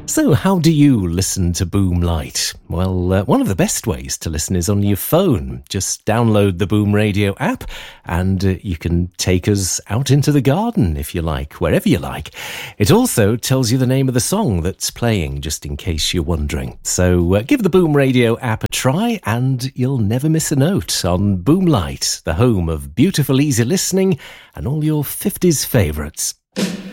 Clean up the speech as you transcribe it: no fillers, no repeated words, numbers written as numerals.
So how do you listen to Boom Light? Well, one of the best ways to listen is on your phone. Just download the Boom Radio app and you can take us out into the garden if you like, wherever you like. It also tells you the name of the song that's playing, just in case you're wondering. So give the Boom Radio app a try and you'll never miss a note on Boom Light, the home of beautiful, easy listening and all your 50s favourites.